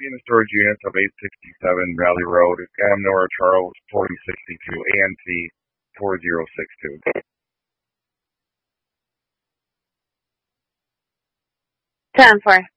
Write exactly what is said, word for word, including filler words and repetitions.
in the storage units of eight sixty-seven Valley Road, M. Nora Charles, forty sixty-two, A N T four zero six two. ten four.